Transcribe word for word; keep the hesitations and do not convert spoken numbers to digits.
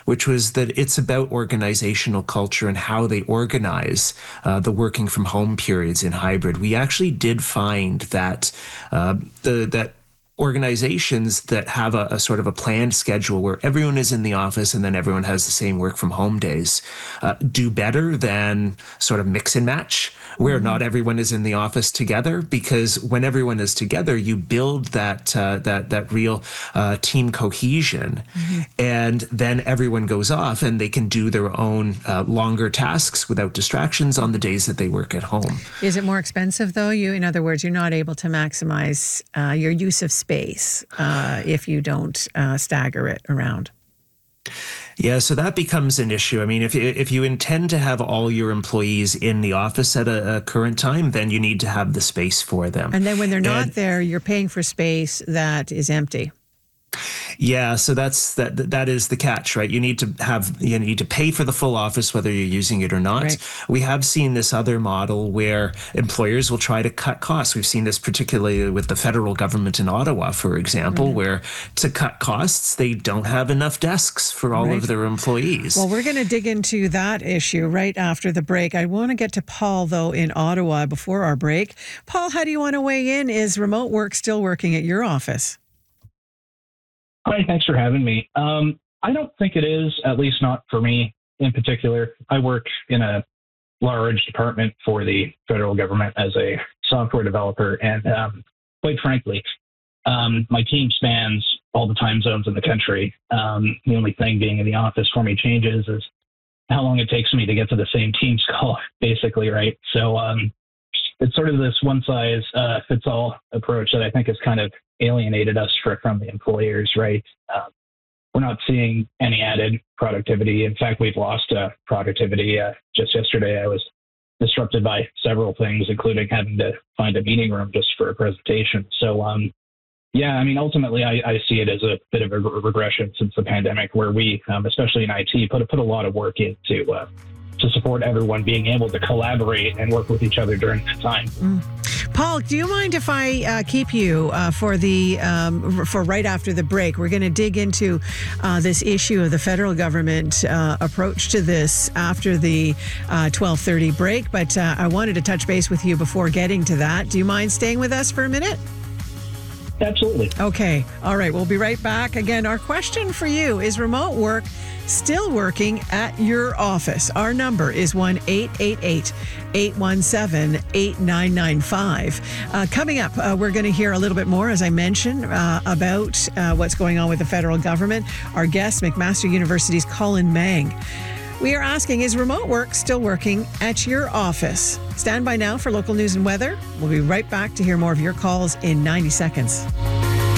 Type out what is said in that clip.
which was that it's about organizational culture and how they organize uh, the working from home periods in hybrid. We actually did find that uh, the that organizations that have a, a sort of a planned schedule where everyone is in the office and then everyone has the same work from home days uh, do better than sort of mix and match where mm-hmm. not everyone is in the office together, because when everyone is together, you build that uh, that that real uh, team cohesion, mm-hmm. and then everyone goes off and they can do their own uh, longer tasks without distractions on the days that they work at home. Is it more expensive though? You, in other words, you're not able to maximize uh, your use of space uh, if you don't uh, stagger it around. Yeah, so that becomes an issue. I mean, if if you intend to have all your employees in the office at a, a current time, then you need to have the space for them. And then when they're not and, there, you're paying for space that is empty. Yeah, so that's that. That is the catch, right? You need to have you need to pay for the full office whether you're using it or not. Right. We have seen this other model where employers will try to cut costs. We've seen this particularly with the federal government in Ottawa, for example, mm-hmm. where to cut costs, they don't have enough desks for all right. of their employees. Well, we're going to dig into that issue right after the break. I want to get to Paul, though, in Ottawa before our break. Paul, how do you want to weigh in? Is remote work still working at your office? Hi, thanks for having me. Um, I don't think it is, at least not for me in particular. I work in a large department for the federal government as a software developer. And um, quite frankly, um, my team spans all the time zones in the country. Um, the only thing being in the office for me changes is how long it takes me to get to the same Teams call, basically, right? So um, it's sort of this one-size-fits-all approach that I think has kind of alienated us for, from the employers, right? Uh, we're not seeing any added productivity. In fact, we've lost uh, productivity. Uh, just yesterday, I was disrupted by several things, including having to find a meeting room just for a presentation. So, um, yeah, I mean, ultimately, I, I see it as a bit of a regression since the pandemic, where we, um, especially in I T, put, put a lot of work into uh, to support everyone being able to collaborate and work with each other during that time. Mm. Paul, do you mind if I uh, keep you uh, for the um, for right after the break? We're going to dig into uh, this issue of the federal government uh, approach to this after the uh, twelve thirty break. But uh, I wanted to touch base with you before getting to that. Do you mind staying with us for a minute? Absolutely. Okay. All right. We'll be right back. Again, our question for you is remote work still working at your office? Our number is one eight eight eight, eight one seven, eight nine nine five. Uh, coming up, uh, we're going to hear a little bit more, as I mentioned, uh, about uh, what's going on with the federal government. Our guest, McMaster University's Colin Mang. We are asking, is remote work still working at your office? Stand by now for local news and weather. We'll be right back to hear more of your calls in ninety seconds.